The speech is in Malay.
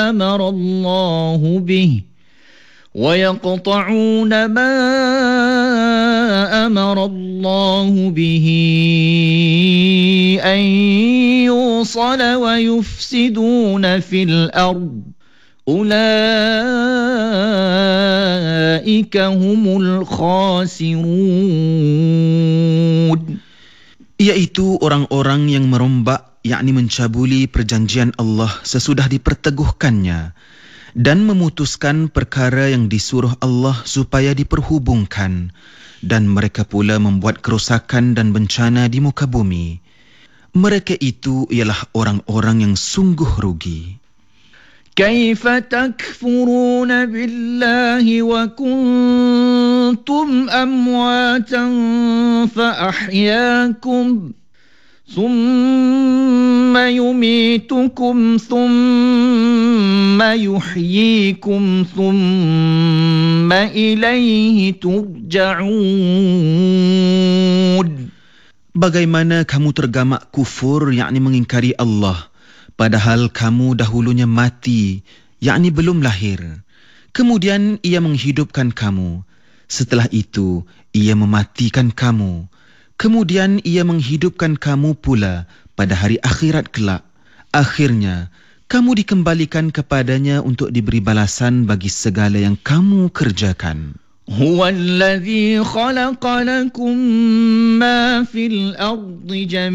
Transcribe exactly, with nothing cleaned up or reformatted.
أمر الله به ويقطعون ما أمر الله به أن يوصل ويفسدون في الأرض أولئك هم الخاسرون. Iaitu orang-orang yang merombak, yakni mencabuli perjanjian Allah sesudah diperteguhkannya dan memutuskan perkara yang disuruh Allah supaya diperhubungkan, dan mereka pula membuat kerosakan dan bencana di muka bumi. Mereka itu ialah orang-orang yang sungguh rugi. كيف تكفرون بالله وكنتم أمواتا فأحياكم ثم يميتكم ثم يحييكم ثم إليه ترجعون. Bagaimana kamu tergamak kufur, yakni mengingkari Allah, padahal kamu dahulunya mati, yakni belum lahir. Kemudian ia menghidupkan kamu. Setelah itu, ia mematikan kamu. Kemudian ia menghidupkan kamu pula pada hari akhirat kelak. Akhirnya, kamu dikembalikan kepadanya untuk diberi balasan bagi segala yang kamu kerjakan. هو الذي خلق لكم ما في الأرض جميعا